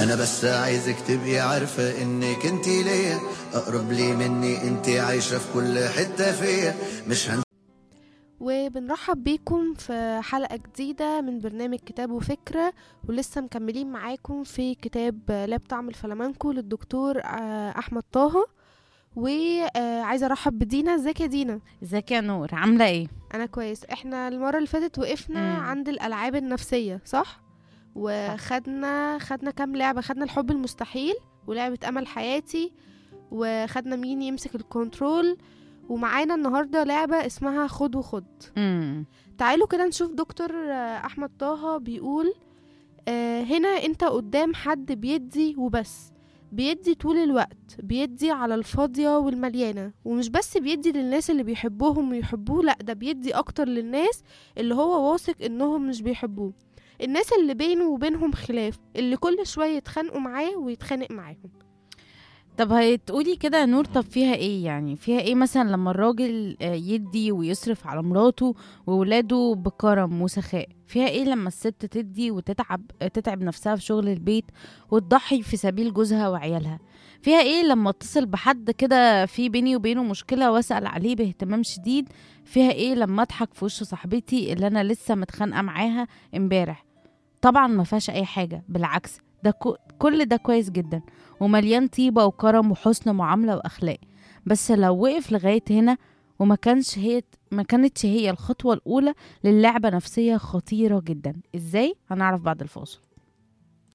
انا بس عايزك تبقي عارفة انك انتي ليا اقرب لي مني، انتي عايشة في كل حتة فيا. مش وبنرحب بيكم في حلقة جديدة من برنامج كتاب وفكرة، ولسه مكملين معاكم في كتاب لا بطعم الفلامنكو للدكتور أحمد طه. وعايزة أرحب بدينا. ازيك يا دينا؟ ازيك يا نور، عاملة ايه؟ أنا كويس. احنا المرة اللي فاتت وقفنا مم. عند الألعاب النفسية، صح؟ صح. خدنا كام لعبة. خدنا الحب المستحيل ولعبة أمل حياتي، وخدنا مين يمسك الكنترول، ومعانا النهاردة لعبة اسمها خد وخد. مم. تعالوا كده نشوف دكتور أحمد طه بيقول هنا انت قدام حد بيدي وبس، بيدي طول الوقت، بيدي على الفاضية والمليانة، ومش بس بيدي للناس اللي بيحبوهم ويحبوه، لأ ده بيدي أكتر للناس اللي هو واثق إنهم مش بيحبوه، الناس اللي بينه وبينهم خلاف، اللي كل شوية يتخانقوا معاه ويتخانق معاهم. طب هتقولي كده يا نور، طب فيها ايه؟ يعني فيها ايه مثلا لما الراجل يدي ويصرف على مراته وولاده بكرم وسخاء؟ فيها ايه لما الست تدي تتعب نفسها في شغل البيت وتضحي في سبيل جوزها وعيالها؟ فيها ايه لما اتصل بحد كده في بيني وبينه مشكلة واسأل عليه باهتمام شديد؟ فيها ايه لما اضحك في وش صاحبتي اللي انا لسه متخانقة معاها امبارح؟ طبعا ما فيهاش اي حاجة، بالعكس ده كل ده كويس جدا ومليان طيبة وكرم وحسن معاملة واخلاق. بس لو وقف لغاية هنا ما كانتش هي الخطوة الأولى للعبة نفسية خطيرة جدا. ازاي؟ هنعرف بعد الفاصل.